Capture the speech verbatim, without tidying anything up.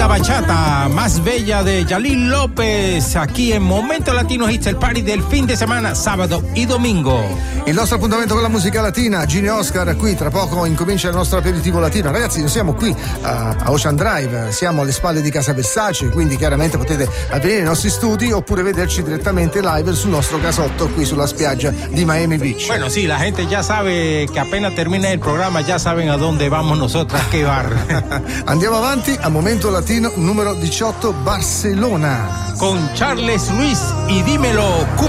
bachata más bella de Yalil López aquí en Momento Latino Hits, el party del fin de semana, sabato e domingo. Il nostro appuntamento con la musica latina, Gini Oscar qui, tra poco incomincia il nostro aperitivo latino. Ragazzi, noi siamo qui a Ocean Drive, siamo alle spalle di Casa Versace, quindi chiaramente potete venire nei nostri studi oppure vederci direttamente live sul nostro casotto qui sulla spiaggia di Miami Beach. Bueno, sí, la gente ya sabe que apenas termina el programa, ya saben a dónde vamos nosotros, a qué bar. Andiamo avanti a Momento Latino numero diciotto, Barcelona. Con Charles Luis y Dímelo,